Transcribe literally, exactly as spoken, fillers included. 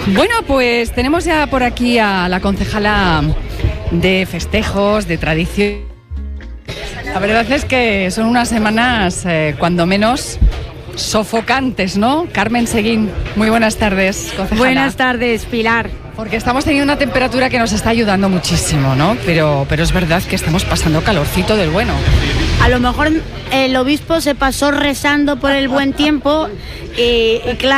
Bueno, pues tenemos ya por aquí a la concejala de festejos, de tradición. La verdad es que son unas semanas, eh, cuando menos, sofocantes, ¿no? Carmen Seguín, muy buenas tardes, concejala. Buenas tardes, Pilar. Porque estamos teniendo una temperatura que nos está ayudando muchísimo, ¿no? Pero, pero es verdad que estamos pasando calorcito del bueno. A lo mejor el obispo se pasó rezando por el buen tiempo y, y claro.